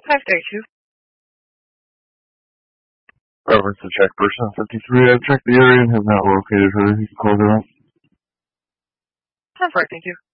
532. Reference to check person 53. I've checked the area and have not located her. You can close her out. Perfect, thank you.